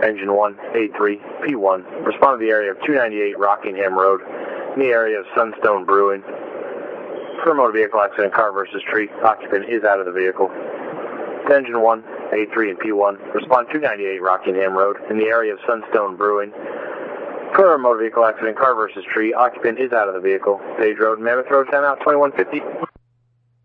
Engine 1, A3, P1. Respond to the area of 298 Rockingham Road, in the area of Sunstone Brewing. For a motor vehicle accident, car versus tree. Occupant is out of the vehicle. Engine 1, A3, and P1. Respond 298 Rockingham Road, in the area of Sunstone Brewing. For a motor vehicle accident, car versus tree. Occupant is out of the vehicle. Page Road, Mammoth Road, 10 out, 2150.